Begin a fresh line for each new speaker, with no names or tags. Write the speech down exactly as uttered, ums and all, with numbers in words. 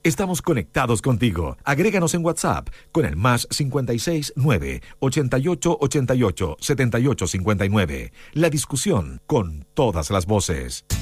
Estamos conectados contigo. Agréganos en WhatsApp con el más cincuenta y seis nueve ochenta y ocho ochenta y ocho setenta y ocho cincuenta y nueve. La discusión con todas las voces.